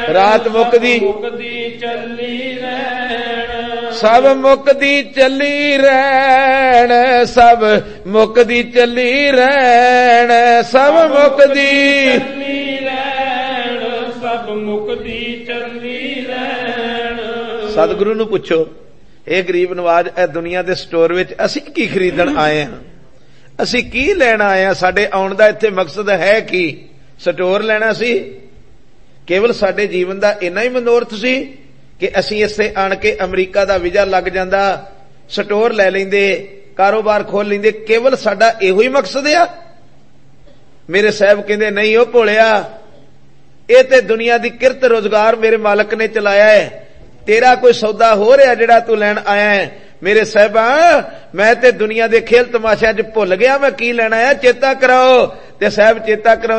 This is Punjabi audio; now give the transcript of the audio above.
ਰਾਤ ਮੁੱਕਦੀ ਚੱਲੀ ਰਹਿਣ, ਸਭ ਮੁੱਕਦੀ ਚੱਲੀ ਰਹਿਣ, ਸਭ ਮੁੱਕਦੀ ਚੱਲੀ ਰਹਿਣ, ਸਭ ਮੁੱਕਦੀ ਚੱਲੀ ਰਹਿਣ, ਸਭ ਮੁੱਕਦੀ ਚੱਲੀ ਰਹਿਣ। ਸਤਿਗੁਰੂ ਨੂੰ ਪੁੱਛੋ, ਇਹ ਗਰੀਬ ਨਵਾਜ, ਇਹ ਦੁਨੀਆ ਦੇ ਸਟੋਰ ਵਿੱਚ ਅਸੀਂ ਕੀ ਖਰੀਦਣ ਆਏ ਹਾਂ? ਅਸੀਂ ਕੀ ਲੈਣ ਆਏ ਹਾਂ? ਸਾਡੇ ਆਉਣ ਦਾ ਇੱਥੇ ਮਕਸਦ ਹੈ ਕੀ? ਸਟੋਰ ਲੈਣਾ ਸੀ? ਕੇਵਲ ਸਾਡੇ ਜੀਵਨ ਦਾ ਇੰਨਾ ਹੀ ਮਨੋਰਥ ਸੀ ਕਿ ਅਸੀਂ ਇੱਥੇ ਆਣ ਕੇ ਅਮਰੀਕਾ ਦਾ ਵੀਜ਼ਾ ਲੱਗ ਜਾਂਦਾ, ਸਟੋਰ ਲੈ ਲੈਂਦੇ, ਕਾਰੋਬਾਰ ਖੋਲ ਲੈਂਦੇ? ਕੇਵਲ ਸਾਡਾ ਇਹੋ ਹੀ ਮਕਸਦ ਆ? ਮੇਰੇ ਸਾਹਿਬ ਕਹਿੰਦੇ ਨਹੀਂ ਉਹ ਭੋਲਿਆ, ਇਹ ਤੇ ਦੁਨੀਆ ਦੀ ਕਿਰਤ ਰੋਜ਼ਗਾਰ ਮੇਰੇ ਮਾਲਕ ਨੇ ਚਲਾਇਆ ਹੈ, ਤੇਰਾ ਕੋਈ ਸੌਦਾ ਹੋ ਰਿਹਾ ਜਿਹੜਾ ਤੂੰ ਲੈਣ ਆਇਆ ਹੈ? ਮੇਰੇ ਸਾਹਿਬਾ, ਮੈਂ ਤੇ ਦੁਨੀਆ ਦੇ ਖੇਲ ਤਮਾਸ਼ਿਆਂ 'ਚ ਭੁੱਲ ਗਿਆ ਮੈਂ ਕੀ ਲੈਣਾ ਹੈ, ਚੇਤਾ ਕਰਾਓ। ਤੇ ਸਾਹਿਬ ਚੇਤਾ ਕਰਾਓ